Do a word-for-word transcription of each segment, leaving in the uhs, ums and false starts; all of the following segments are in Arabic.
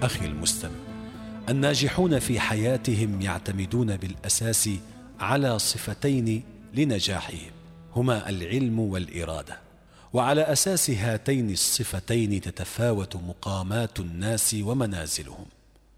أخي المستمع، الناجحون في حياتهم يعتمدون بالأساس على صفتين لنجاحهم، هما العلم والإرادة، وعلى أساس هاتين الصفتين تتفاوت مقامات الناس ومنازلهم.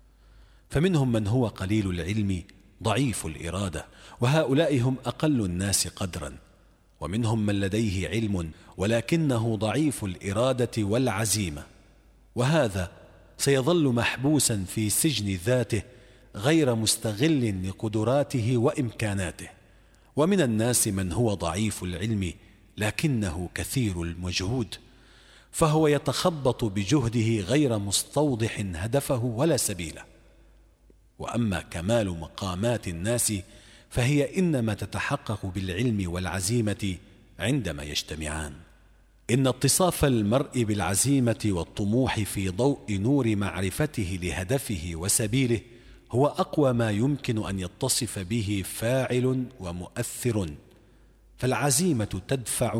فمنهم من هو قليل العلم ضعيف الإرادة، وهؤلاء هم أقل الناس قدرا، ومنهم من لديه علم ولكنه ضعيف الإرادة والعزيمة، وهذا سيظل محبوسا في سجن ذاته غير مستغل لقدراته وإمكاناته. ومن الناس من هو ضعيف العلم لكنه كثير المجهود، فهو يتخبط بجهده غير مستوضح هدفه ولا سبيله. وأما كمال مقامات الناس فهي إنما تتحقق بالعلم والعزيمة عندما يجتمعان. إن اتصاف المرء بالعزيمة والطموح في ضوء نور معرفته لهدفه وسبيله هو أقوى ما يمكن أن يتصف به فاعل ومؤثر. فالعزيمة تدفع،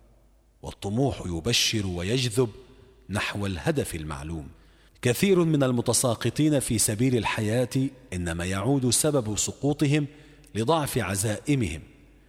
والطموح يبشر ويجذب نحو الهدف المعلوم. كثير من المتساقطين في سبيل الحياة إنما يعود سبب سقوطهم لضعف عزائمهم،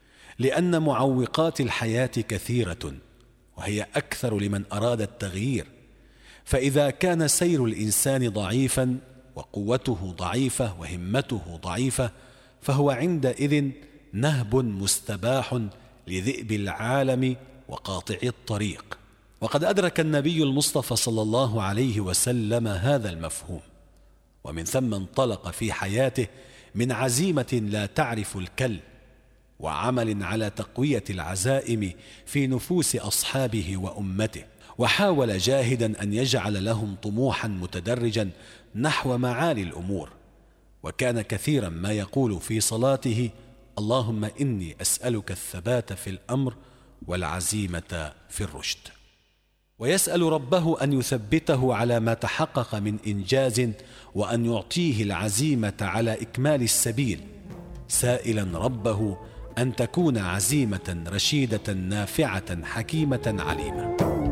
لأن معوقات الحياة كثيرة، وهي أكثر لمن أراد التغيير. فإذا كان سير الإنسان ضعيفا وقوته ضعيفة وهمته ضعيفة، فهو عندئذ نهب مستباح لذئب العالم وقاطع الطريق. وقد أدرك النبي المصطفى صلى الله عليه وسلم هذا المفهوم، ومن ثم انطلق في حياته من عزيمة لا تعرف الكل، وعمل على تقوية العزائم في نفوس أصحابه وأمته، وحاول جاهدا أن يجعل لهم طموحا متدرجا نحو معالي الأمور. وكان كثيرا ما يقول في صلاته: اللهم إني أسألك الثبات في الأمر والعزيمة في الرشد. ويسأل ربه أن يثبته على ما تحقق من إنجاز، وأن يعطيه العزيمة على إكمال السبيل، سائلا ربه أن تكون عزيمة رشيدة نافعة حكيمة عليمة.